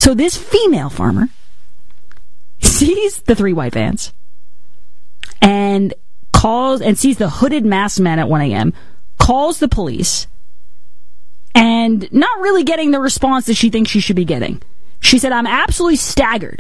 So this female farmer sees the 3 white vans and calls and sees the hooded masked men at 1 a.m., calls the police, and not really getting the response that she thinks she should be getting. She said, I'm absolutely staggered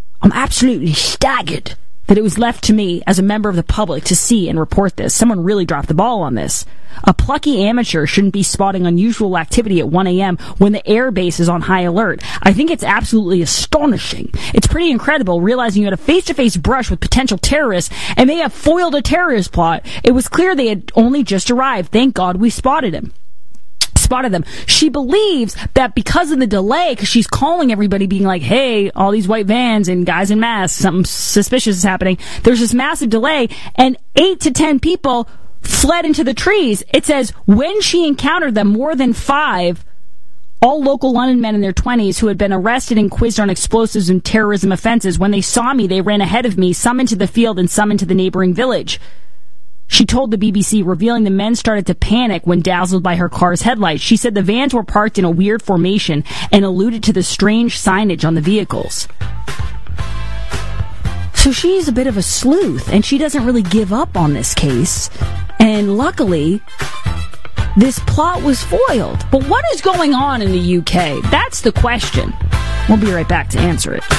that it was left to me as a member of the public to see and report this. Someone really dropped the ball on this. A plucky amateur shouldn't be spotting unusual activity at 1 a.m. when the air base is on high alert. I think it's absolutely astonishing. It's pretty incredible realizing you had a face-to-face brush with potential terrorists and they have foiled a terrorist plot. It was clear they had only just arrived. Thank God we spotted them. She believes that because of the delay, because she's calling everybody being like, hey, all these white vans and guys in masks, something suspicious is happening. There's this massive delay, and 8 to 10 people fled into the trees. It says when she encountered them, more than 5, all local London men in their 20s who had been arrested and quizzed on explosives and terrorism offenses. When they saw me, they ran ahead of me, some into the field and some into the neighboring village. She told the BBC, revealing the men started to panic when dazzled by her car's headlights. She said the vans were parked in a weird formation and alluded to the strange signage on the vehicles. So she's a bit of a sleuth, and she doesn't really give up on this case. And luckily, this plot was foiled. But what is going on in the UK? That's the question. We'll be right back to answer it.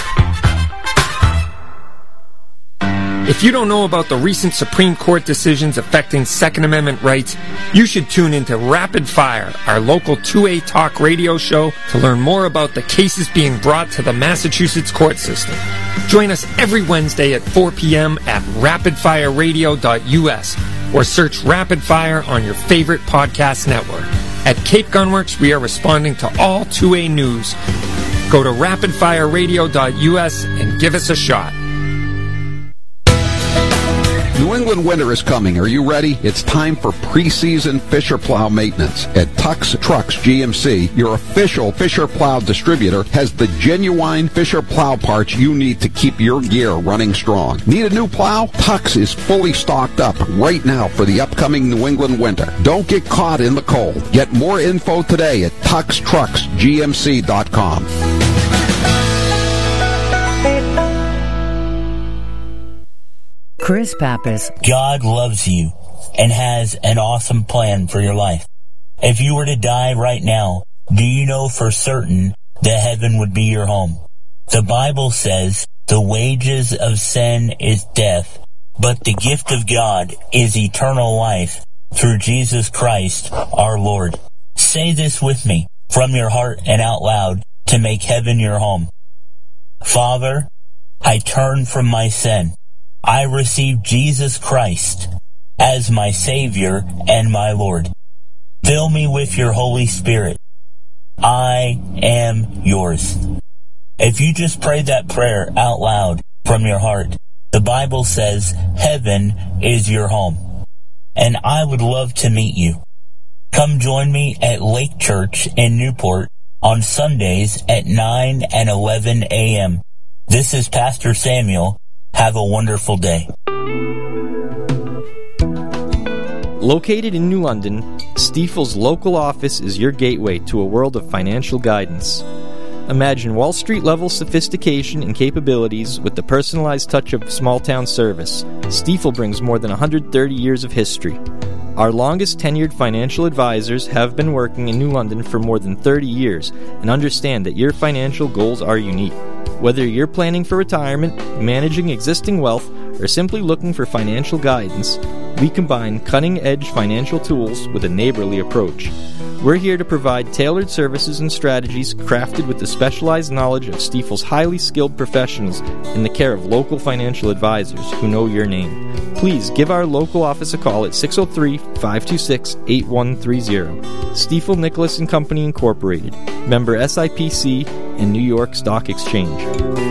If you don't know about the recent Supreme Court decisions affecting Second Amendment rights, you should tune into Rapid Fire, our local 2A talk radio show, to learn more about the cases being brought to the Massachusetts court system. Join us every Wednesday at 4 p.m. at rapidfireradio.us or search Rapid Fire on your favorite podcast network. At Cape Gunworks, we are responding to all 2A news. Go to rapidfireradio.us and give us a shot. New England winter is coming. Are you ready? It's time for preseason Fisher Plow maintenance. At Tux Trucks GMC, your official Fisher Plow distributor, has the genuine Fisher Plow parts you need to keep your gear running strong. Need a new plow? Tux is fully stocked up right now for the upcoming New England winter. Don't get caught in the cold. Get more info today at TuxTrucksGMC.com. Chris Pappas. God loves you and has an awesome plan for your life. If you were to die right now, do you know for certain that heaven would be your home? The Bible says the wages of sin is death, but the gift of God is eternal life through Jesus Christ our Lord. Say this with me from your heart and out loud to make heaven your home. Father, I turn from my sin. I receive Jesus Christ as my Savior and my Lord. Fill me with your Holy Spirit. I am yours. If you just prayed that prayer out loud from your heart, the Bible says heaven is your home. And I would love to meet you. Come join me at Lake Church in Newport on Sundays at 9 and 11 a.m. This is Pastor Samuel. Have a wonderful day. Located in New London, Stifel's local office is your gateway to a world of financial guidance. Imagine Wall Street-level sophistication and capabilities with the personalized touch of small-town service. Stifel brings more than 130 years of history. Our longest tenured financial advisors have been working in New London for more than 30 years and understand that your financial goals are unique. Whether you're planning for retirement, managing existing wealth, or simply looking for financial guidance, we combine cutting-edge financial tools with a neighborly approach. We're here to provide tailored services and strategies crafted with the specialized knowledge of Stifel's highly skilled professionals in the care of local financial advisors who know your name. Please give our local office a call at 603-526-8130. Stifel Nicholas & Company Incorporated, member SIPC and New York Stock Exchange.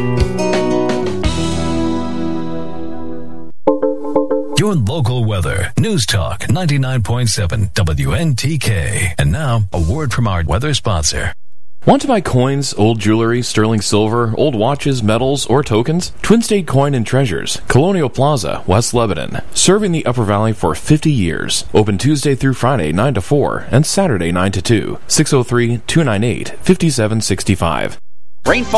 Your local weather. News Talk 99.7 WNTK. And now, a word from our weather sponsor. Want to buy coins, old jewelry, sterling silver, old watches, medals, or tokens? Twin State Coin and Treasures, Colonial Plaza, West Lebanon. Serving the Upper Valley for 50 years. Open Tuesday through Friday 9 to 4 and Saturday 9 to 2. 603-298-5765. Rainfall